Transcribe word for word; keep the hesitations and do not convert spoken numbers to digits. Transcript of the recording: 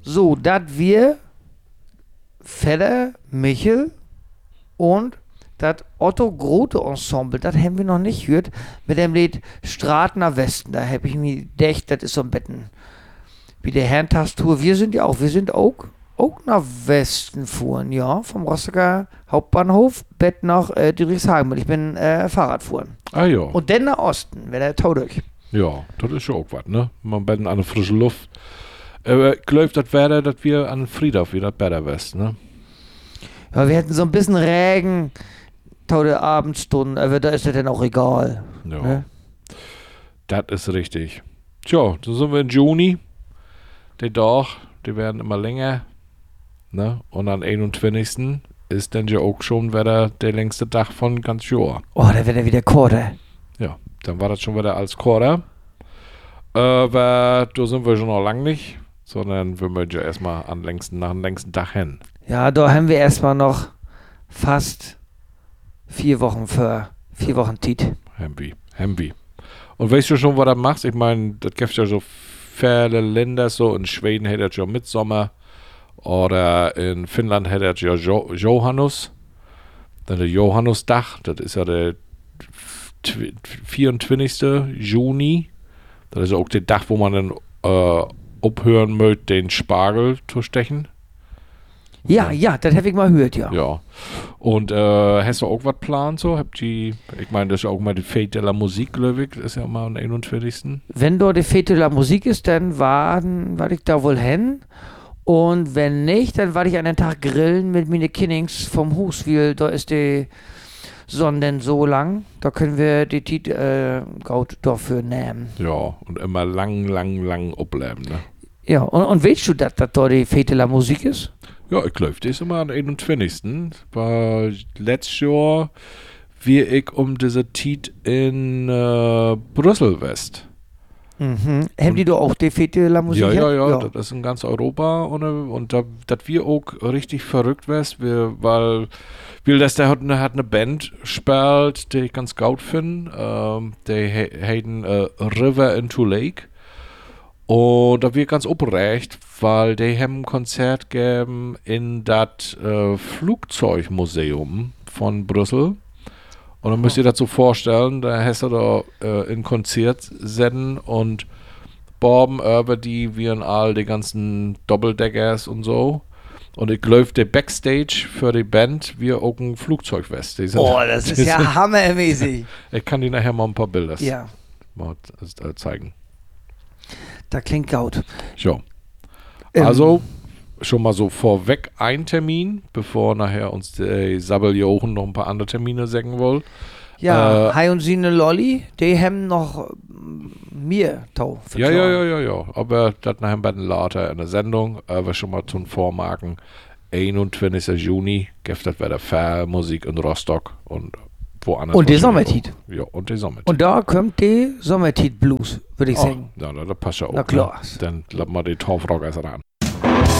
So, dass wir Fedder, Michel und das Otto Grote Ensemble, das haben wir noch nicht gehört, mit dem Lied Straat nach Westen. Da habe ich mir gedacht, das ist so ein Betten wie der Herrentagstour. Wir sind ja auch, wir sind auch, auch nach Westen fuhren, ja, vom Rostocker Hauptbahnhof, Bett nach äh, Dietrichshagen. Ich bin äh, Fahrrad fuhren. Ah ja. Und dann nach Osten, wäre der Tau durch. Ja, das ist ja auch was, ne? Man bin an der frische Luft. Äh, ich glaube, das wäre, dass wir an Friedhof wieder besser west, ne? Ja, wir hätten so ein bisschen Regen, Tau der Abendstunden, aber da ist das dann auch egal. Ja. Ne? Das ist richtig. Tja, so sind wir in Juni. Die Tag, die werden immer länger. Ne? Und am einundzwanzigsten ist dann ja auch schon wieder der längste Tag von ganz Jahr. Oh, da wird er wieder Quarter. Ja, dann war das schon wieder als Quarter. Äh, aber da sind wir schon noch lang nicht, sondern wir möchten ja erstmal an längsten, nach dem längsten Tag hin. Ja, da haben wir erstmal noch fast vier Wochen für vier Wochen Tiet. Hemby, Hemby. Und weißt du schon, was du machst? Ich meine, das gibt ja so viele Länder, so in Schweden hätte es ja Mitsommer oder in Finnland hätte es ja jo- Johannes. Dann der Johannusdach, das ist ja der vierundzwanzigste Juni. Das ist ja auch der Tag, wo man dann äh, aufhören möchte, den Spargel zu stechen. Ja, ja, das habe ich mal gehört, ja. Ja. Und äh, hast du auch was geplant so? Habt die, ich meine, das ist ja auch mal die Fête de la Musique, glaube ich, ist ja auch mal am einundzwanzigsten Wenn dort die Fête de la Musique ist, dann war, war ich da wohl hin. Und wenn nicht, dann war ich an den Tag grillen mit meine Kinnings vom Huswil. Da ist die Sonne denn so lang. Da können wir die Tiet äh, Gaut dafür nehmen. Ja, und immer lang, lang, lang abbleiben, ne? Ja, und, und weißt du, dass das da die Fête de la Musique ist? Ja, ich glaube, das ist immer am einundzwanzigsten War letztes Jahr, wie ich um diese Tiet in äh, Brüssel West. Mhm. Haben die da auch die Fête de la Musique? Ja, ja, ja, ja. das ist in ganz Europa und, und da, dass wir auch richtig verrückt west, wir, weil Will das der hat eine, hat eine Band spielt, die ich ganz gut finde, ähm, die he- heißen äh, River into Lake. Und da wird ganz aufgeregt, weil die haben ein Konzert gegeben in das äh, Flugzeugmuseum von Brüssel. Und dann müsst ihr das so vorstellen, da hast du da äh, ein Konzert setzen und Borben über die, wie in all die ganzen Doppeldeckers und so. Und ich glaube, der Backstage für die Band, wir auch ein Flugzeugwest. Die sind- Oh, das die ist ja sind- hammermäßig. Ich kann dir nachher mal ein paar Bilder Ja, mal äh, zeigen. das klingt gut. So. Ähm, Also, schon mal so vorweg ein Termin, bevor nachher uns die Sabbeljochen noch ein paar andere Termine sagen wollen. Ja, äh, Hai und sie ne Lolli, die haben noch mm, mir Tau. Ja, ja, ja, ja, ja. Aber das nachher bei den Later in der Sendung, aber schon mal zum Vormarken. einundzwanzigsten Juni gibt das wieder Fair-Musik in Rostock und woanders. Und die wahrscheinlich Sommertiet. auch. Ja, und die Sommertiet. Und da kommt die Sommertiet Blues, würde ich oh, sagen. ja, da, da passt ja auch. Na klar. Ne? Dann lassen wir die Torfrockers ran.